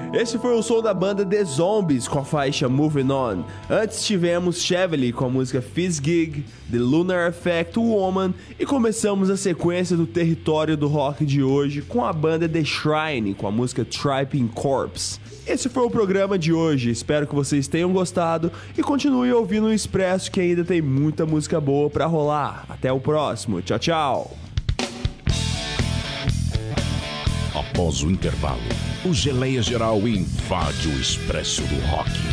Esse foi o som da banda The Zombies com a faixa Moving On. Antes tivemos Chevely com a música Fizz Gig, The Lunar Effect, Woman, e começamos a sequência do território do rock de hoje com a banda The Shrine com a música Tripping Corpse. Esse foi o programa de hoje, espero que vocês tenham gostado e continue ouvindo o Expresso que ainda tem muita música boa pra rolar. Até o próximo, tchau, tchau! Após o intervalo, o Geleia Geral invade o Expresso do Rock.